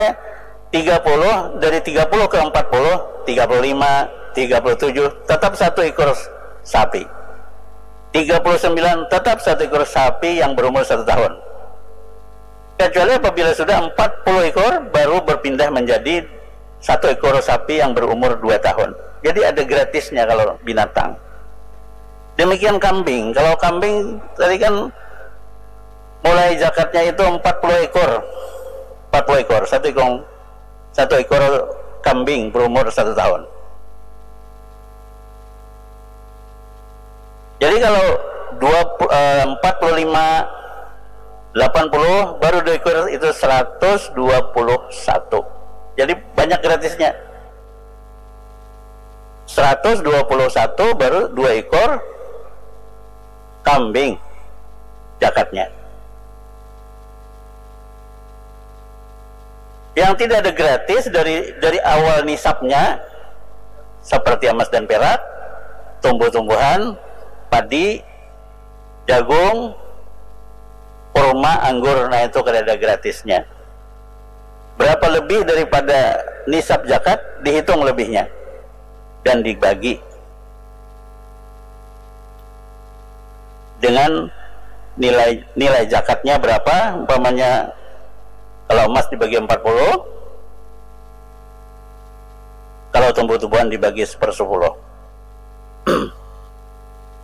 30, dari 30 ke 40, 35, 37 tetap satu ekor sapi. 39 tetap satu ekor sapi yang berumur 1 tahun. Kecuali apabila sudah 40 ekor baru berpindah menjadi satu ekor sapi yang berumur 2 tahun. Jadi ada gratisnya kalau binatang. Demikian kambing. Kalau kambing tadi kan mulai zakatnya itu 40 ekor. 40 ekor, satu ekor kambing berumur 1 tahun. Jadi kalau 45, 80 baru 2 ekor itu 121. Jadi banyak gratisnya. 121 baru 2 ekor kambing zakatnya. Yang tidak ada gratis dari awal nisabnya seperti emas dan perak, tumbuh-tumbuhan, padi, jagung, kurma, anggur, nah itu kada ada gratisnya. Berapa lebih daripada nisab zakat dihitung lebihnya dan dibagi dengan nilai zakatnya berapa. Umpamanya kalau emas dibagi 40, kalau tumbuh-tumbuhan dibagi 1/10.